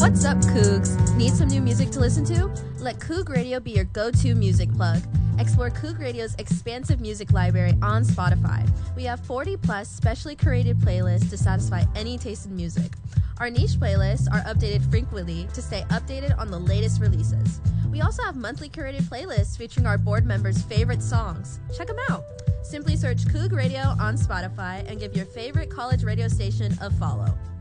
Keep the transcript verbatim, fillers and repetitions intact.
What's up, Cougs? Need some new music to listen to? Let Coug Radio be your go-to music plug. Explore Coug Radio's expansive music library on Spotify. We have forty plus specially curated playlists to satisfy any taste in music. Our niche playlists are updated frequently to stay updated on the latest releases. We also have monthly curated playlists featuring our board members' favorite songs. Check them out. Simply search Coug Radio on Spotify and give your favorite college radio station a follow.